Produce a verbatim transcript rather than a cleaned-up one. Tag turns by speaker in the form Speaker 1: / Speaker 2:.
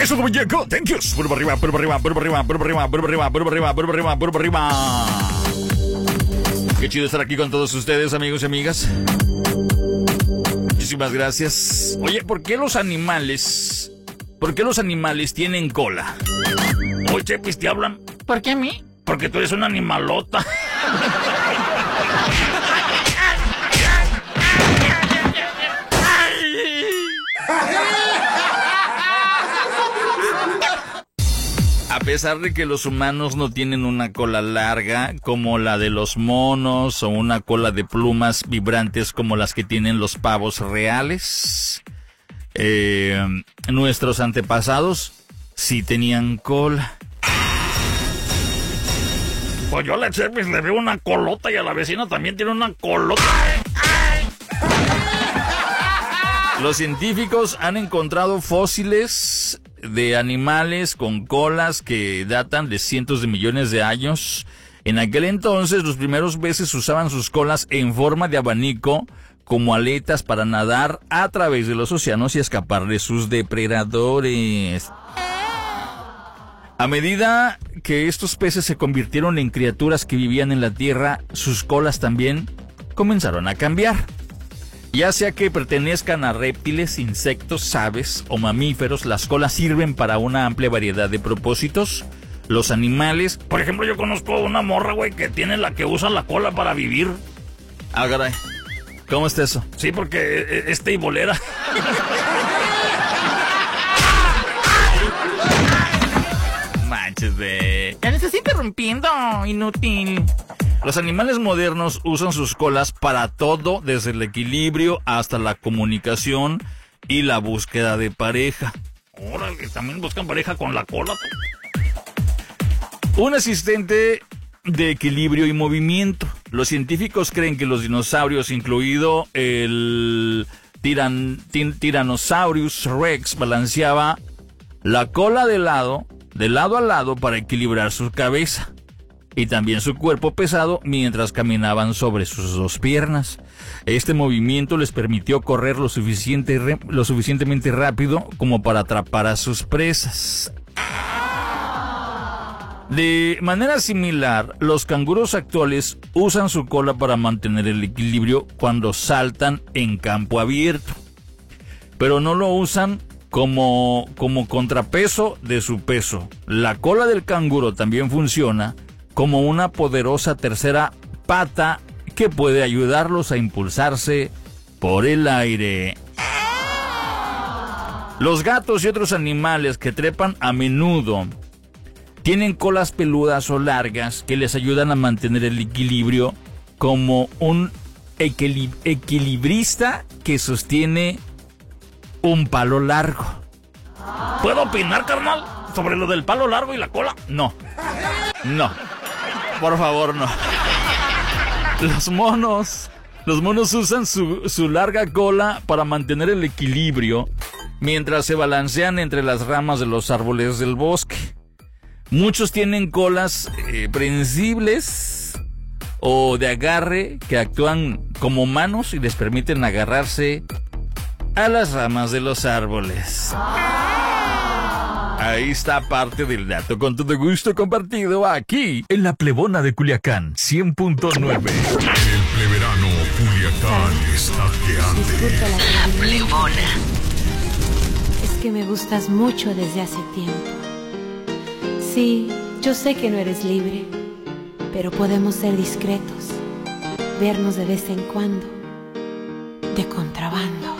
Speaker 1: Eso es muñeco. Thank you. Por arriba, por arriba, por arriba, por arriba, por arriba, por arriba, por arriba, por arriba. Qué chido estar aquí con todos ustedes, amigos y amigas. Muchísimas gracias. Oye, ¿por qué los animales... ¿Por qué los animales tienen cola? Oye, Chepis, ¿te hablan?
Speaker 2: ¿Por qué a mí?
Speaker 1: Porque tú eres una animalota. A pesar de que los humanos no tienen una cola larga como la de los monos o una cola de plumas vibrantes como las que tienen los pavos reales, eh, nuestros antepasados sí tenían cola. Pues yo a la Chepis le veo una colota y a la vecina también tiene una colota. Los científicos han encontrado fósiles de animales con colas que datan de cientos de millones de años. En aquel entonces, los primeros peces usaban sus colas en forma de abanico como aletas para nadar a través de los océanos y escapar de sus depredadores. A medida que estos peces se convirtieron en criaturas que vivían en la tierra, sus colas también comenzaron a cambiar. Ya sea que pertenezcan a reptiles, insectos, aves o mamíferos, las colas sirven para una amplia variedad de propósitos. Los animales... Por ejemplo, yo conozco una morra, güey, que tiene la que usa la cola para vivir. Ah, caray. ¿Cómo está eso? Sí, porque es teibolera. Manches de...
Speaker 2: Ya me estás interrumpiendo, inútil.
Speaker 1: Los animales modernos usan sus colas para todo, desde el equilibrio hasta la comunicación y la búsqueda de pareja. Órale, también buscan pareja con la cola. Un asistente de equilibrio y movimiento. Los científicos creen que los dinosaurios, incluido el tiran, tin, Tyrannosaurus Rex, balanceaba la cola de lado, de lado a lado para equilibrar su cabeza. Y también su cuerpo pesado mientras caminaban sobre sus dos piernas. Este movimiento les permitió correr lo, suficiente, lo suficientemente rápido como para atrapar a sus presas. De manera similar, los canguros actuales usan su cola para mantener el equilibrio cuando saltan en campo abierto. Pero no lo usan como, como contrapeso de su peso. La cola del canguro también funciona como una poderosa tercera pata que puede ayudarlos a impulsarse por el aire. Los gatos y otros animales que trepan a menudo tienen colas peludas o largas que les ayudan a mantener el equilibrio como un equilib- equilibrista que sostiene un palo largo. ¿Puedo opinar, carnal, sobre lo del palo largo y la cola? No. No. Por favor, no. Los monos. Los monos usan su, su larga cola para mantener el equilibrio mientras se balancean entre las ramas de los árboles del bosque. Muchos tienen colas eh, prensibles o de agarre que actúan como manos y les permiten agarrarse a las ramas de los árboles. Ahí está parte del dato con todo gusto compartido aquí en la Plebona de Culiacán, cien punto nueve.
Speaker 3: El pleberano Culiacán está que arde.
Speaker 4: La Plebona.
Speaker 5: Es que me gustas mucho desde hace tiempo. Sí, yo sé que no eres libre, pero podemos ser discretos, vernos de vez en cuando, de contrabando.